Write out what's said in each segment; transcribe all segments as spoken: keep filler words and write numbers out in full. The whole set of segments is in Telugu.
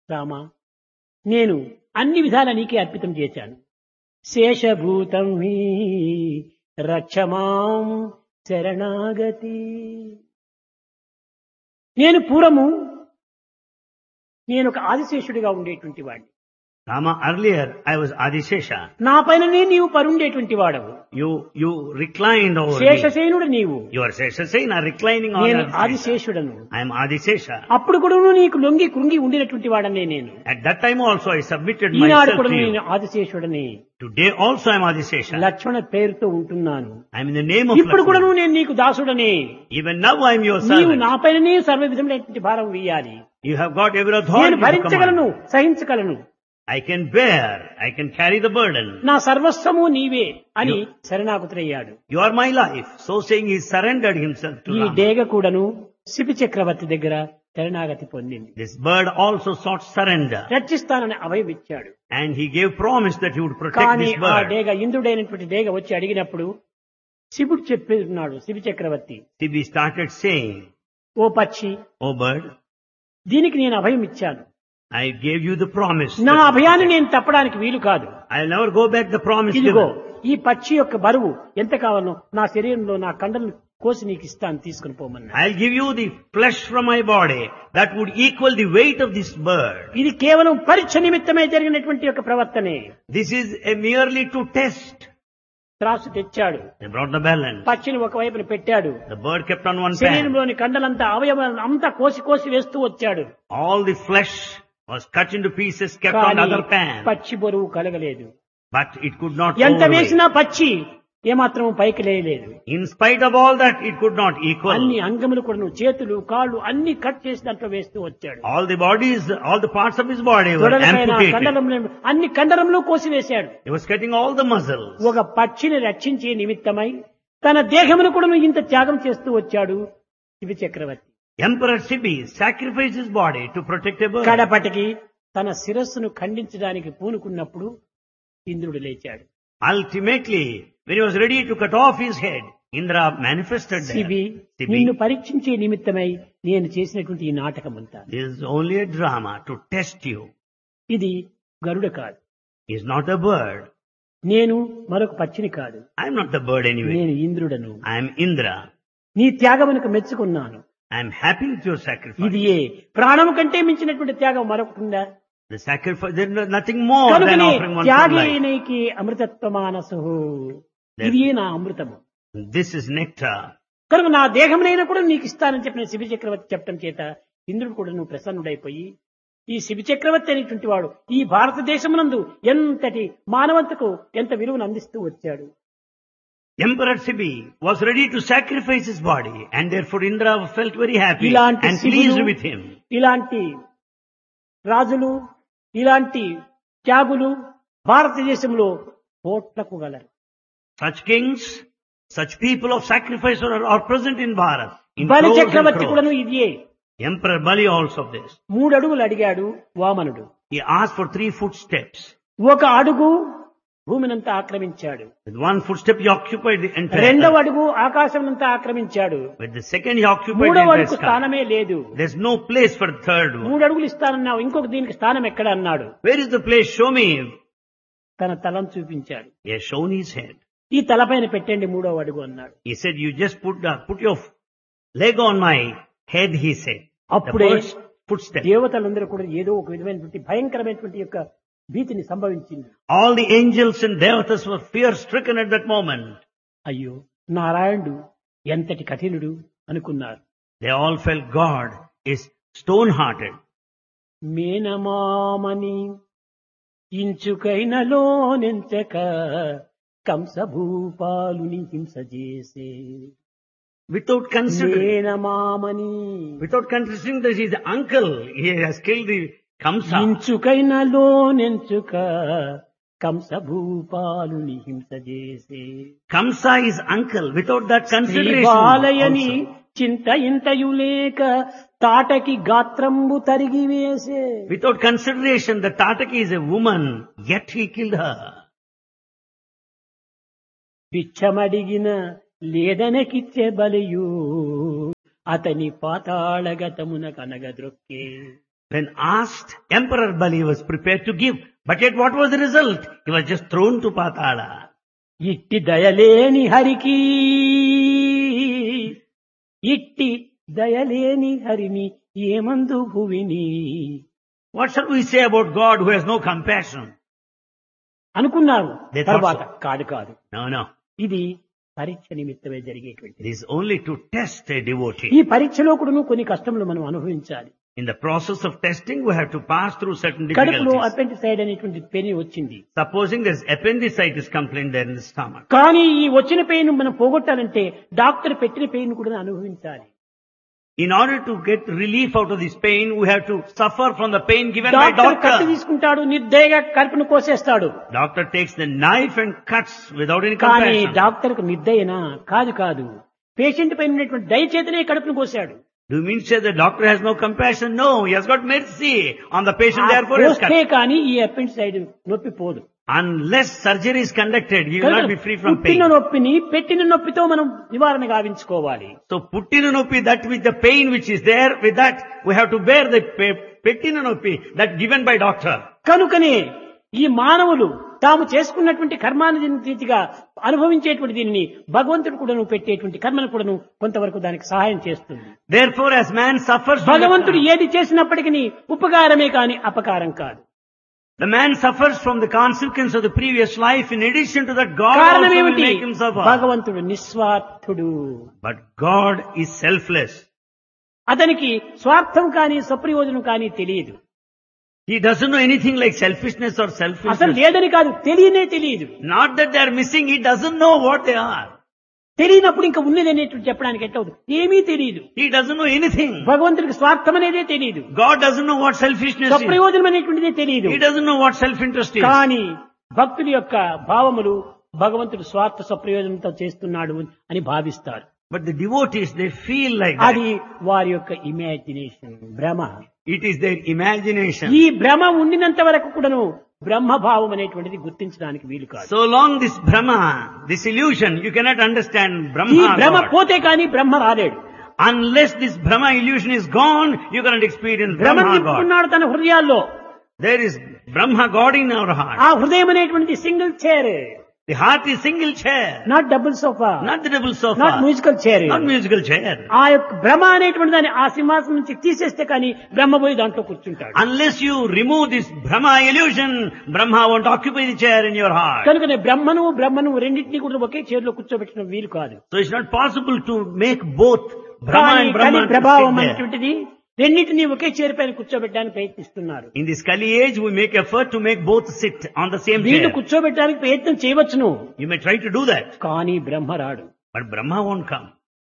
రామా, నేను అన్ని విధాలా నీకే అర్పితం చేశాను. శేషభూతం హి రక్షమాం శరణాగతి. నేను పూర్వము నేను ఒక ఆదిశేషుడిగా ఉండేటువంటి వాడిని. Rama, earlier I was Adishesha. నా పైననే నీవు పరుండేటువంటి వాడవు. You, you reclined over me. శేషసేనుడు నీవు, You are Sheshasena reclining on నేను Adishesha. ఆదిశేషుడను. I am Adishesha. అప్పుడు కూడా నీకు లొంగి కృంగి ఉండినటువంటి వాడనే నేను. At that time also I submitted Eenadu myself కూడా to you. నేను ఆదిశేషుడని Today also I am Adishesha. లక్ష్మణ పేరుతో ఉంటున్నాను. I am in the name of ఇప్పుడు కూడా Lakshmana. నేను నీకు దాసుడనే. Even now I am your నీవు servant. నా పైననే సర్వ విధమైనటువంటి భారం వేయాలి. You have got every నేను authority to భరించగలను, command. సహించగలను. I can bear, I can carry the burden. నా సర్వస్వము నీవే అని శరణాగతుడయ్యాడు. You are my life. So saying, he surrendered himself to ఈ Rama. డేగ కూడాను శిపి చక్రవర్తి దగ్గర శరణాగతి పొందింది. This bird also sought surrender. రక్షిస్తానని అభయం ఇచ్చాడు. And he gave promise that he would protect కానీ this ఆ bird. డేగ ఇంద్రుడైనటువంటి డేగ వచ్చి అడిగినప్పుడు శివుడు చెప్పేస్తున్నాడు, శివి చక్రవర్తి, Sibi started saying, ఓ పక్షి, "Oh bird, దీనికి నేను అభయం ఇచ్చాను. I gave you the promise. నా that you అభయాన్ని protect. నేను తప్పడానికి వీలు కాదు. I'll never go back the promise ఇదిగో given. ఈ పక్షి యొక్క బరువు ఎంత కావాలో నా శరీరంలో నా కండలను కోసి నీకు ఇస్తాను, తీసుకుని పోమన్నా. I'll give you the flesh from my body that would equal the weight of this bird." ఇది కేవలం పరీక్ష నిమిత్తమై జరిగినటువంటి యొక్క ప్రవర్తనే. This is a merely to test. త్రాసు తెచ్చాడు, They brought the balance. పక్షిని ఒకవైపున పెట్టాడు, The bird kept on one pan. శరీరంలోని కండలంతా అవయవాలను అంతా కోసి కోసి వేస్తూ వచ్చాడు. All the flesh was cut into pieces, kept on కానీ other pan. పక్షి బరువు కలగలేదు. But it could not ఎంత overweight. వేసినా పక్షి ఏమాత్రం పైకి లేయలేదు. In spite of all that, it could not equal. అన్ని అంగములు కూడా చేతులు కాళ్ళు అన్ని కట్ చేసి దాంట్లో వేస్తూ వచ్చాడు. All the bodies, all the parts of his body were తొడలపైన amputated. కండరములు అన్ని కండరంలో కోసి వేశాడు. He was cutting all the muscles. ఒక పక్షిని రక్షించే నిమిత్తమై తన దేహమును కూడా ఇంత త్యాగం చేస్తూ వచ్చాడు శివి చక్రవర్తి. Emperor Sibi sacrificed his body to protect a bird. కడపటికి తన శిరస్సును ఖండించడానికి పూనుకున్నప్పుడు ఇంద్రుడు లేచాడు. Ultimately, when he was ready to cut off his head, Indra manifested there. Shibi, Sibi, నిన్ను పరీక్షించే నిమిత్తమై నేను చేసినటువంటి ఈ నాటకం అంతా this is only a drama to test you. ఇది గరుడ కాదు, He is not a bird. నేను మరొక పక్షిని కాదు, I am not the bird anyway. నేను ఇంద్రుడను. I am Indra. నీ త్యాగమునకు మెచ్చుకున్నాను. I am happy with your sacrifice. ఇది ఏ ప్రాణము కంటే మించినటువంటి త్యాగం మరొకటి ఉందా? The sacrifice, there is nothing more than కనుకనే offering one's life. త్యాగేనైకి అమృతత్వ మానసు, ఇది నా అమృతము. This is nectar. కనుక నా దేహమునైనా కూడా నీకు ఇస్తానని చెప్పిన శిబి చక్రవర్తి చెప్పడం చేత ఇంద్రుడు కూడా నువ్వు ప్రసన్నుడైపోయి ఈ శిబి చక్రవర్తి అనేటువంటి వాడు ఈ భారతదేశమునందు ఎంతటి మానవతకు ఎంత విలువను అందిస్తూ వచ్చాడు. Emperor Sibi was ready to sacrifice his body, and therefore Indra felt very happy ఇలాంటి and శివులు, pleased with him. ఇలాంటి రాజులు, ఇలాంటి త్యాగులు భారతదేశంలో కోట్లకు గలరు. Such kings, such people of sacrifice are, are present in Bharat. In బలి crores and చక్రవర్తి crores. కూడాను ఇదియే. Emperor Bali also of this. మూడు అడుగులు అడిగాడు వామనుడు. He asked for three footsteps. ఒక అడుగు భూమినంతా ఆక్రమించాడు, With one footstep he occupied the entire రెండవ earth. అడుగు ఆకాశమంతా ఆక్రమించాడు, With the second he occupied the మూడవ entire అడుగు sky. స్థానమే లేదు. There's no place for the third one. మూడు అడుగులు ఇస్తానన్నావు, ఇంకొక దీనికి స్థానం ఎక్కడ అన్నాడు. Where is the place? Show me. తన తలను చూపించాడు. He has shown his head. ఈ తలపైన పెట్టండి మూడవ అడుగు అన్నాడు. He said, you just put the, put your leg on my head, he said. The అప్పుడే first footstep. దేవతలందరూ కూడా ఏదో ఒక విధమైనటువంటి భయంకరమైనటువంటి యొక్క భీతిని సంభవించింది. All the angels and devatas were fear stricken at that moment. అయ్యో నారాయణుడు ఎంతటి కఠినుడు అనుకున్నారు. They all felt God is stone hearted. మేనమామని ఇంచుకైనలో నెంచక కంసభూపాలుని హింస చేసే. Without considering, మేనమామని without considering that he is the uncle, he has killed the Kamsa. ఇంచుకైనలో నెంచుక కంసభూపాలుని హింస చేసే. Kamsa is uncle. Without that consideration శ్రీబాలయని also. చింత ఇంతయు లేక తాటకి గాత్రంబు తరిగి వేసే. Without consideration, the Tataki is a woman, yet he killed her. భిక్షమడిగిన లేదనకిచ్చే బలియు అతని పాతాళగతమున కనగద్రొక్కే. When asked, Emperor Bali was prepared to give. But yet what was the result? He was just thrown to Patala. ఇట్టి దయలేని హరికి ఇట్టి దయలేని హరిని ఏమందు భువిని What shall we say about God who has no compassion? అనుకున్నారు. They thought తర్వాత so. కాదు కాదు, No, no. ఇది పరీక్ష నిమిత్తమే జరిగేటువంటి. It is only to test a devotee. ఈ పరీక్షలో కూడా కొన్ని కష్టములు మనం అనుభవించాలి. In the process of testing, we have to pass through certain కడుపులో difficulties. అపెండిసైడ్ అనేటువంటి పెయిన్ వచ్చింది. Supposing there's appendicitis complaint there in the stomach. కానీ ఈ వచ్చిన పెయిన్ మనం పోగొట్టాలంటే డాక్టర్ పెట్టిన పెయిన్ కూడా అనుభవించాలి. In order to get relief out of this pain, we have to suffer from the pain given by doctor కత్తి doctor. తీసుకుంటాడు, నిర్దయగా కడుపును కోసేస్తాడు. Doctor takes the knife and cuts without any కానీ compassion. డాక్టర్ కు నిర్దయనా? కాదు కాదు, పేషెంట్ పైన ఉన్నటువంటి దయచేతనే కడుపును కోసాడు. Do you mean to say the doctor has no compassion? No, he has got mercy on the patient, therefore he has cut. కోస్తే కానీ ఈ అపెండిసైడ్ నొప్పి పోదు. Unless surgery is conducted, he will not be free from పుట్టిన pain. నొప్పిని పెట్టిన నొప్పితో మనం నివారణ గావించుకోవాలి. So puttina noppi, that with the pain which is there, with that we have to bear the pe- pettina noppi that given by doctor. కనుకనే ఈ మానవులు తాము చేసుకున్నటువంటి కర్మాన్ని రీతిగా అనుభవించేటువంటి దీనిని భగవంతుడు కూడాను పెట్టేటువంటి కర్మను కూడాను కొంతవరకు దానికి సహాయం చేస్తుంది. Therefore, as man suffers from the భగవంతుడు karma, ఏది చేసినప్పటికీ ఉపకారమే కాని అపకారం కాదు. the man suffers from the consequence of the previous life. In addition to that, God కారణం also will ఏమిటి? make him suffer. భగవంతుడు నిస్వార్థుడు. But God is selfless. అతనికి స్వార్థం కానీ స్వప్రయోజనం కానీ తెలియదు. He doesn't know anything like selfishness or అసలు selfishness. లేదని కాదు, తెలియనే తెలియదు. Not that they are missing, he doesn't know what they are. తెలియనప్పుడు ఇంకా ఉన్నది అనేటువంటి చెప్పడానికి ఎట్టవుతుంది? ఏమీ తెలియదు. He doesn't know anything. భగవంతుడికి స్వార్థం అనేదే తెలియదు, God doesn't know what selfishness is. స్వప్రయోజనం అనేటువంటిదే తెలియదు. He doesn't know what self-interest is. కానీ భక్తుడి యొక్క భావములు భగవంతుడు స్వార్థ స్వప్రయోజనంతో చేస్తున్నాడు అని భావిస్తారు. But the devotees, they feel like that. అది వారి యొక్క ఇమాజినేషన్, భ్రమ. It is their imagination. ఈ భ్రమ ఉండినంత వరకు కూడాను బ్రహ్మభావం అనేటువంటిది గుర్తించడానికి వీలు కాదు. So long this Brahma, this illusion, you cannot understand ఈ Brahma భ్రమ God. పోతే కానీ బ్రహ్మ రాలేడు. Unless this Brahma illusion is gone, you cannot experience భ్రమను Brahma God. తిప్పుకున్నాడు తన హృదయాల్లో. There is Brahma God in our heart. ఆ హృదయం అనేటువంటి single chair, The heart is single chair, not double sofa, not the double sofa, not musical chair. not musical chair. ఆ యొక్క భ్రమ అనేటువంటి దాన్ని ఆ సింహాసనం నుంచి తీసేస్తే కానీ బ్రహ్మ పోయి దాంట్లో కూర్చుంటాడు. Unless you remove this Brahma illusion, Brahma won't occupy the chair in your heart. కనుకనే బ్రహ్మను బ్రహ్మను రెండింటినీ కూడా ఒకే చైర్లో కూర్చోబెట్టడం వీలు కాదు. So it's not possible to make both Brahma కానీ and కలి Brahman to ప్రభావం sit there. అనేటువంటిది రెండింటినీ ఒకే చైర్ పైన కూర్చోబెట్టడానికి ప్రయత్నిస్తున్నారు. In this Kali age, we make effort to make both sit on the same వీళ్ళు chair. కూర్చోబెట్టడానికి ప్రయత్నం చేయవచ్చును, You may try to do that, కానీ బ్రహ్మ రాడు. but Brahma won't come.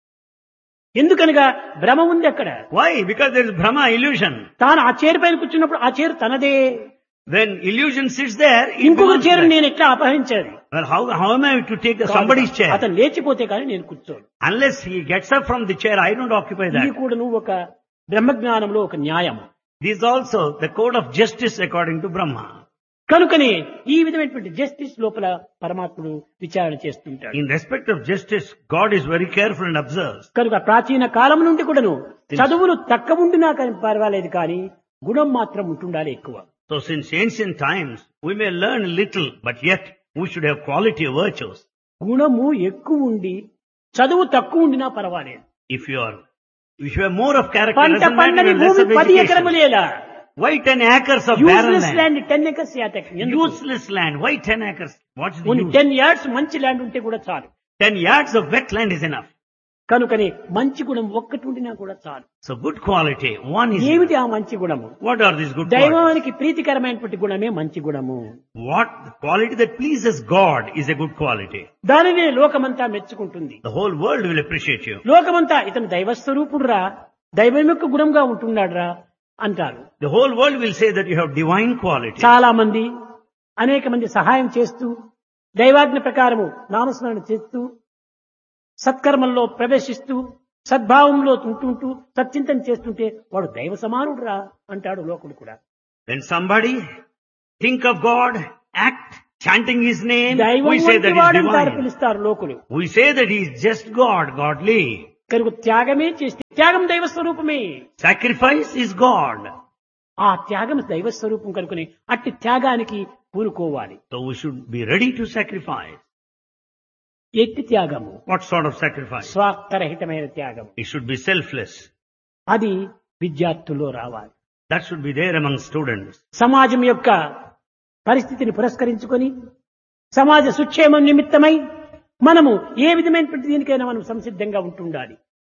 ఎందుకనగా భ్రమ ఉంది అక్కడ. Why? Because there is Brahma illusion. తాను ఆ చైర్ పైన కూర్చున్నప్పుడు ఆ చైర్ తనదే. When illusion sits there, it ఇంకొక belongs చైర్ there. నేను ఎట్లా అపహరించాలి? Well, how, how am I to take the somebody's chair? అతను లేచిపోతే కానీ నేను కూర్చోను. Unless he gets up from the chair, I don't occupy ఇది that. కూడా నువ్వు ఒక బ్రహ్మజ్ఞానంలో ఒక న్యాయం. This is also the code of justice according to Brahma. కనుకనే ఈ విధమైనటువంటి జస్టిస్ లోపల పరమాత్ముడు విచారణ చేస్తుంటాడు. In respect of justice, God is very careful and observes. కనుక ప్రాచీన కాలం నుండి కూడాను చదువులు తక్కువ ఉండినా కానీ పర్వాలేదు, కానీ గుణం మాత్రం ఉంటుండాలి ఎక్కువ. So since ancient times, we may learn little, but yet we should have quality of virtues. గుణము ఎక్కువ ఉండి చదువు తక్కువ ఉండినా పర్వాలేదు. If you are, if you have more of character, పంట doesn't matter, పండని you have less భూమి of పది education. ఎకరములేలా, Why ten acres of barren useless land? Land ten acres యాటెక్. Useless land. Why ten acres? What's the కొన్ని use? టెన్ యార్డ్స్ మంచి ల్యాండ్ ఉంటే కూడా చాలు. Ten yards of wet land is enough. కనుకనే మంచి గుణం ఒక్కటి ఉండినా కూడా చాలు. So good quality, one is ఏమిటి enough. ఆ మంచి గుణము? What are these good qualities? దైవానికి ప్రీతికరమైనటువంటి గుణమే మంచి గుణము. What the quality that pleases God is a good quality. దానినే లోకమంతా మెచ్చుకుంటుంది. The whole world will appreciate you. లోకమంతా ఇతను దైవస్వరూపుడురా, దైవం యొక్క గుణంగా ఉంటున్నాడురా అంటారు. The whole world will say that you have divine quality. చాలా మంది అనేక మంది సహాయం చేస్తూ దైవాజ్ఞ ప్రకారము నామస్మరణ చేస్తూ సత్కర్మల్లో ప్రవేశిస్తూ సద్భావంలో ఉంటుంటూ సత్చింతన చేస్తుంటే వాడు దైవ సమానుడురా అంటాడు లోకుడు కూడా. When somebody think of God, act chanting His name, దైవం we say that వంటి He వాడు is అంటారు, divine. పిలుస్తారు లోకులు. We say that He is just God, godly. కనుక త్యాగమే చేస్తే త్యాగం దైవ స్వరూపమే. Sacrifice is God. ఆ త్యాగం దైవ స్వరూపం కనుకొని అట్టి త్యాగానికి పూనుకోవాలి. So we should be ready to sacrifice. ఎట్టి త్యాగము? What sort of sacrifice? స్వార్థరహితమైన త్యాగం. It should be selfless. అది విద్యార్థుల్లో రావాలి. That should be there among students. సమాజం యొక్క పరిస్థితిని పురస్కరించుకొని సమాజ సుక్షేమం నిమిత్తమై మనము ఏ విధమైనటువంటి దీనికైనా మనం సంసిద్ధంగా ఉంటుండాలి.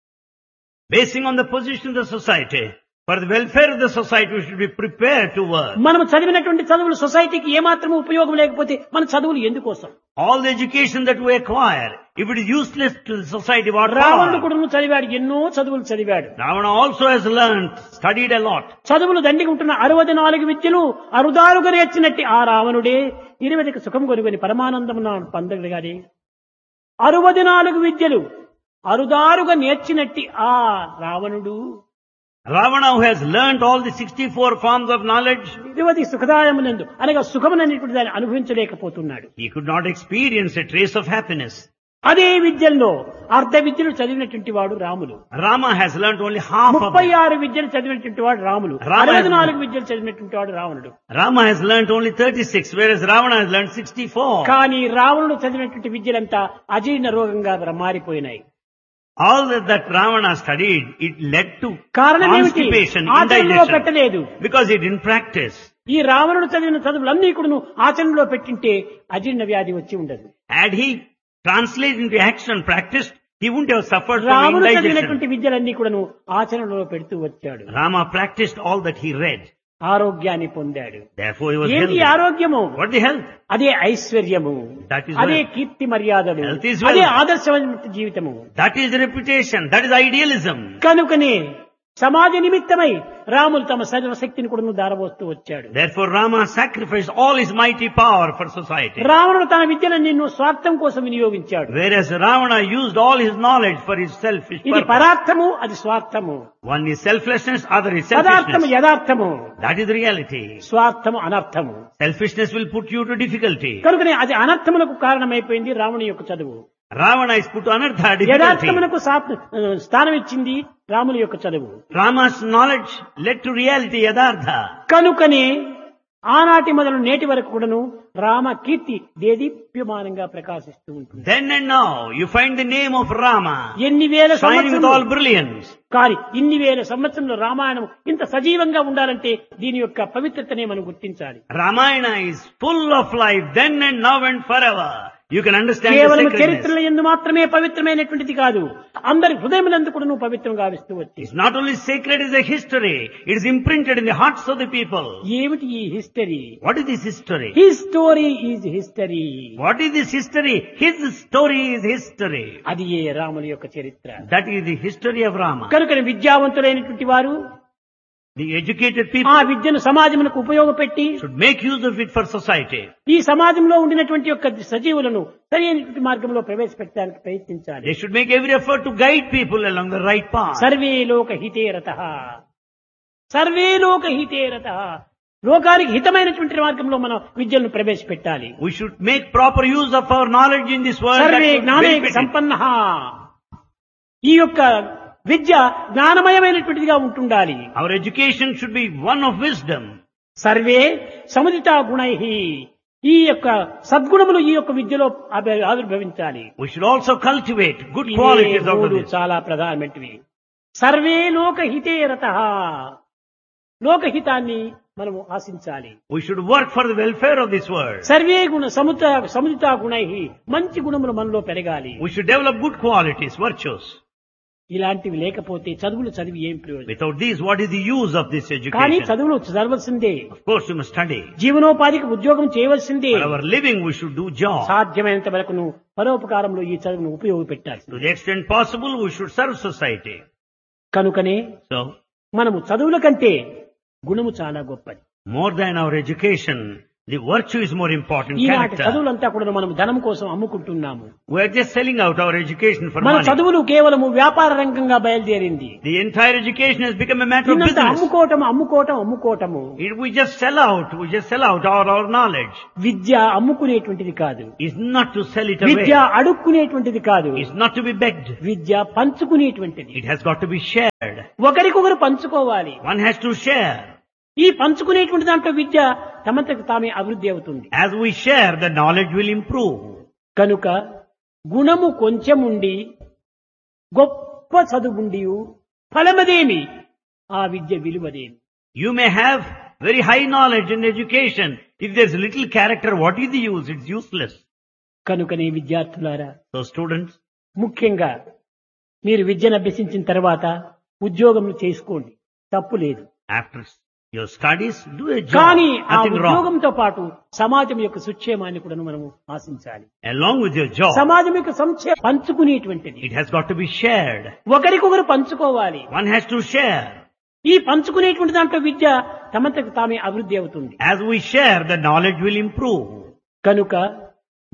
Basing on the position of the society, for the welfare of the society, we should be prepared to work. మనం చదివినటువంటి చదువులు సొసైటీకి ఏమాత్రం ఉపయోగం లేకపోతే మన చదువులు ఎందుకోసం? All the education that we acquire, if it is useless to the society, what రావణుడు for? కూడా చదివాడు, ఎన్నో చదువులు చదివాడు. Ravana also has learned, studied a lot. చదువులు దండిగా ఉంటున్న అరవై నాలుగు విద్యలు అరుదారుగా నేర్చినట్టి ఆ రావణుడే ఇరువదికి సుఖం కొనుగొని పరమానందం పొందగలిగాడే. అరవై నాలుగు విద్యలు అరుదారుగా నేర్చినట్టి ఆ రావణుడు Ravana, who has learnt all the sixty-four forms of knowledge, ఇరువది సుఖదాయమునందు అనగా సుఖముననేటువంటి దాన్ని అనుభవించలేకపోతున్నాడు. he could not experience a trace of happiness. అదే విద్యల్లో అర్ధ విద్యలు చదివినటువంటి వాడు Ramulu. Rama has learnt only half of ముప్పై it. ఆరు విద్యలు చదివినటువంటి వాడు రాములు. Rama అరవై has- నాలుగు విద్యలు చదివినటువంటి వాడు రావణుడు. Rama has learnt only thirty-six, whereas Ravana has learnt sixty-four. కానీ రావణుడు చదివినటువంటి విద్యలంతా అజీర్ణ రోగంగా మారిపోయినాయి. All that, that Ravana studied, it led to కారణం ఏమిటి? constipation, ఆచరణలో indigestion, పెట్టలేదు. because he didn't practice. ఈ రావణుడు చదివిన చదువులన్నీ కూడా ఆచరణలో పెట్టింటే అజీర్ణ వ్యాధి వచ్చి ఉండదు. Had he translated into action, practiced, he wouldn't have suffered from రాముడు indigestion. చదివినటువంటి విద్యలన్నీ కూడాను ఆచరణలో పెడుతూ వచ్చాడు. Rama practiced all that he read. ఆరోగ్యాన్ని పొందాడు. Therefore he was ఏంటి healthy. ఆరోగ్యము? What the health? అదే ఐశ్వర్యము, That is అదే wealth. కీర్తి మర్యాదలు, Health is wealth. అదే ఆదర్శమైన జీవితము. That is reputation. That is idealism. కనుకనే సమాజ నిమిత్తమై రాములు తమ సర్వశక్తిని కూడా దారబోస్తూ వచ్చాడు. Therefore Rama sacrificed all his mighty power for society. రావణుడు తన విద్యను నిన్ను స్వార్థం కోసం వినియోగించాడు. Whereas Ravana used all his knowledge for his selfish ఇది purpose. పరార్థము, అది స్వార్థము. One is selflessness, other is పదార్థము selfishness. యథార్థము, That is the reality. స్వార్థము అనర్థము. Selfishness will put you to difficulty. కనుకనే అది అనర్థములకు కారణమైపోయింది రాముని యొక్క చదువు. Ravana is put to anartha, difficulty. యథార్థమునకు సా- స్థానం ఇచ్చింది రాముని యొక్క చదువు. Rama's knowledge led to reality, yadartha. కనుకనే ఆనాటి మొదలు నేటి వరకు కూడాను రామ కీర్తి దేదీప్యమానంగా ప్రకాశిస్తూ ఉంటుంది. Then and now, you find the name of Rama ఎన్ని వేల shining with all సంవత్సరాలు brilliance. కానీ ఇన్ని వేల సంవత్సరంలో రామాయణం ఇంత సజీవంగా ఉండాలంటే దీని యొక్క పవిత్రతనే మనం గుర్తించాలి. Ramayana is full of life, then and now and forever. You can understand the కేవలం sacredness. చరిత్రల యందు మాత్రమే పవిత్రమైనటువంటిది కాదు, అందరి హృదయములందు కూడా నువ్వు పవిత్రంగా గావిస్తూ వచ్చి. It's not only sacred as a history, it is imprinted in the hearts of the people. ఏమిటి ఈ history? What is this history? His story is history. What is this history? His story is history. అది ఏ రాముని యొక్క చరిత్ర. That is the history of Rama. కనుక విద్యావంతులైనటువంటి వారు The educated ఆ people విద్యను సమాజమునకు ఉపయోగపెట్టి should make use of it for society. ఈ సమాజంలో ఉండినటువంటి యొక్క సజీవులను సరైనటువంటి మార్గంలో ప్రవేశపెట్టడానికి ప్రయత్నించాలి. They should make every effort to guide people along the right path. Survey లోక హితేరతః, సర్వే లోక హితేరతః. లోకానికి హితమైనటువంటి మార్గంలో మనం విద్యలను ప్రవేశపెట్టాలి. We should make proper use of our knowledge in this world. Survey that would జ్ఞానే benefit it. సంపన్నః. ఈ యొక్క విద్య జ్ఞానమయమైనటువంటిదిగా ఉంటుండాలి. Our education should be one of wisdom. Survey సముదితా గుణైః. ఈ యొక్క సద్గుణములు ఈ యొక్క విద్యలో ఆవి- ఆవిర్భవించాలి. We should also cultivate good ఇవే qualities out of మూడు this. చాలా ప్రధానమైనవి. సర్వే లోకహితే రతః. లోకహితాన్ని మనము ఆశించాలి. We should work for the welfare of this world. Survey గుణ సముత సముదితా గుణైః. మంచి గుణములు మనలో పెరగాలి. We should develop good qualities, virtues. ఇలాంటివి లేకపోతే చదువులు చదివి ఏం ప్రయోజనం? Without these, what is the use of this కానీ education? చదువులు చదవలసిందే. Of course, you must study. జీవనోపాధికి ఉద్యోగం చేయవలసిందే. For our living, we should do job. సాధ్యమైనంత వరకు నువ్వు పరోపకారంలో ఈ చదువును ఉపయోగపెట్టాలి. To the extent possible, we should serve society. కనుకనే So, మనము చదువుల కంటే గుణము చాలా గొప్పది. more than our education, the virtue is more important, ఈనాటి character. చదువులంతా కూడా మనం ధనం కోసం అమ్ముకుంటున్నాము. We are just selling out our education for మన money. చదువులు కేవలము వ్యాపార రంగంగా బయలుదేరింది. The entire education has become a matter of దీన్నంతా business. అమ్ముకోవటం అమ్ముకోవటం అమ్ముకోవటము. It, we just sell out, we just sell out our, our knowledge. విద్య అమ్ముకునేటువంటిది కాదు. It's not to sell it Vidya away. అడుక్కునేటువంటిది కాదు. It's not to be begged. Vidya పంచుకునేటువంటిది. It has got to be shared. ఒకరికొకరు పంచుకోవాలి. One has to share. ఈ పంచుకునేటువంటి దాంట్లో విద్య తమంతకు తామే అభివృద్ధి అవుతుంది. As we share, the knowledge will improve. కనుక గుణము కొంచెముండి గొప్ప చదువుండి ఫలమదేమి, ఆ విద్య విలువదేమి. You may have very high knowledge and education. If there's little character, what is the use? It's useless. కనుకనే విద్యార్థులారా, So students, ముఖ్యంగా మీరు విద్యను అభ్యసించిన తర్వాత ఉద్యోగం చేసుకోండి, తప్పు లేదు. after your studies, do a job. కానీ ఆ Nothing wrong. ఉద్యోగంతో పాటు సమాజం యొక్క సుక్షేమాన్ని కూడా మనము ఆశించాలి. Along with your job, సమాజం యొక్క సంక్షేమ పంచుకునేటువంటిది. it has got to be shared. ఒకరికొకరు పంచుకోవాలి. One has to share. ఈ పంచుకునేటువంటి దాంట్లో విద్య తమంతకు తామే అభివృద్ధి అవుతుంది. As we share, the knowledge will improve. కనుక